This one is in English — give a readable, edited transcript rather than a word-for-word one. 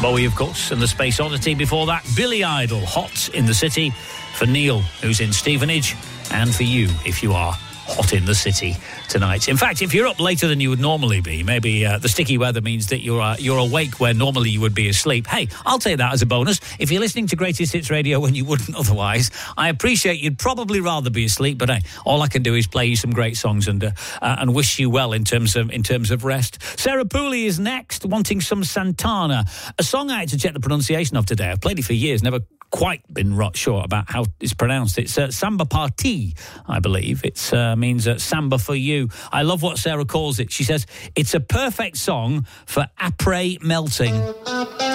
Bowie, of course, and the Space Oddity. Before that, Billy Idol, Hot in the City, for Neil, who's in Stevenage, and for you, if you are hot in the city tonight. In fact, if you're up later than you would normally be, maybe the sticky weather means that you're awake where normally you would be asleep. Hey, I'll take that as a bonus. If you're listening to Greatest Hits Radio when you wouldn't otherwise, I appreciate you'd probably rather be asleep, but hey, all I can do is play you some great songs and wish you well in terms of rest. Sarah Pooley is next, wanting some Santana, a song I had to check the pronunciation of today. I've played it for years, never quite been sure about how it's pronounced. It's Samba Party, I believe. It means Samba for you. I love what Sarah calls it. She says, it's a perfect song for après melting.